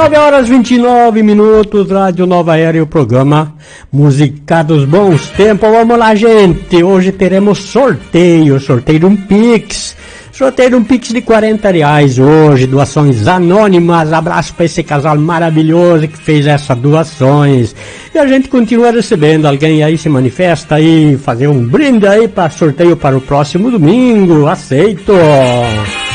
9 horas 29 minutos, Rádio Nova Era e o programa Música dos Bons Tempos. Vamos lá, gente. Hoje teremos sorteio de um Pix. Sorteio de um Pix de R$40 hoje, doações anônimas. Abraço para esse casal maravilhoso que fez essas doações. E a gente continua recebendo. Alguém aí se manifesta aí, fazer um brinde aí para sorteio para o próximo domingo. Aceito!